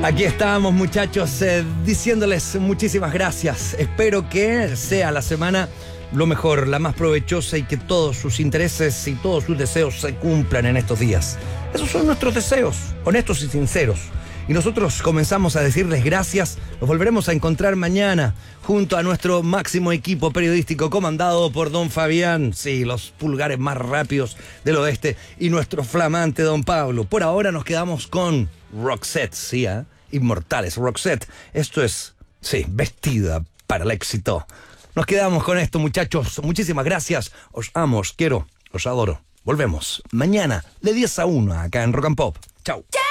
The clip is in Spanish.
Aquí estamos, muchachos, diciéndoles muchísimas gracias. Espero que sea la semana lo mejor, la más provechosa y que todos sus intereses y todos sus deseos se cumplan en estos días. Esos son nuestros deseos, honestos y sinceros. Y nosotros comenzamos a decirles gracias. Nos volveremos a encontrar mañana junto a nuestro máximo equipo periodístico comandado por don Fabián. Sí, los pulgares más rápidos del oeste y nuestro flamante don Pablo. Por ahora nos quedamos con Roxette, sí, Inmortales, Roxette. Esto es, sí, vestida para el éxito. Nos quedamos con esto, muchachos. Muchísimas gracias. Os amo, os quiero, os adoro. Volvemos mañana de 10 a 1 acá en Rock and Pop. Chau.